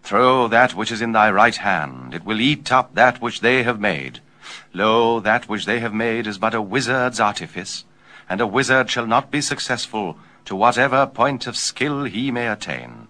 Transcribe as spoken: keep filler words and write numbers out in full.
Throw that which is in thy right hand, it will eat up that which they have made. Lo, that which they have made is but a wizard's artifice, and a wizard shall not be successful to whatever point of skill he may attain.